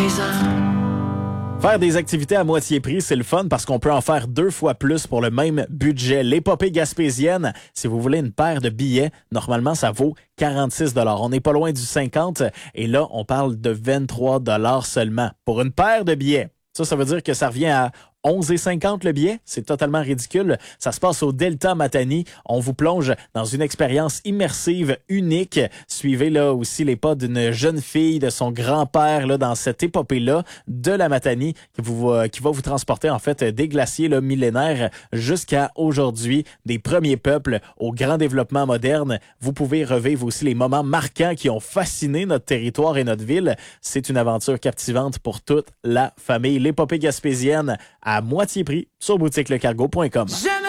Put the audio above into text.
Faire des activités à moitié prix, c'est le fun parce qu'on peut en faire 2 fois plus pour le même budget. L'épopée gaspésienne, si vous voulez une paire de billets, normalement, ça vaut 46 $. On n'est pas loin du 50 et là, on parle de 23 $ seulement pour une paire de billets. Ça veut dire que ça revient à 11,50 le billet. C'est totalement ridicule. Ça se passe au Delta Matani. On vous plonge dans une expérience immersive unique. Suivez là aussi les pas d'une jeune fille, de son grand-père là, dans cette épopée-là de la Matani qui va vous transporter en fait des glaciers là, millénaires jusqu'à aujourd'hui, des premiers peuples au grand développement moderne. Vous pouvez revivre aussi les moments marquants qui ont fasciné notre territoire et notre ville. C'est une aventure captivante pour toute la famille. L'épopée gaspésienne à moitié prix sur boutiquelecargo.com.